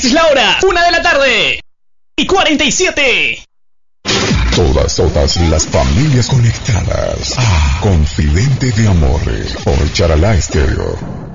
Esta es la hora, 1:47. Todas las familias conectadas. Confidente de Amor por Charalá Estéreo.